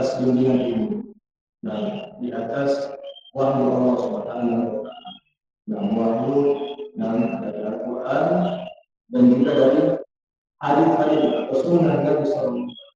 atas bimbingan ilmu dan di atas wahyu Allah Subhanahu wa taala. Yang wahyu dan dari Al-Qur'an dan juga dari hadis-hadis atau sunnah Nabi sallallahu